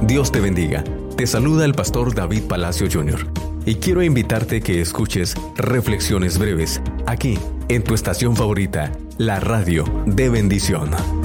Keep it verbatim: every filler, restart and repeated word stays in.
Dios te bendiga. Te saluda el pastor David Palacio junior Y quiero invitarte que escuches Reflexiones Breves aquí en tu estación favorita, la radio de bendición.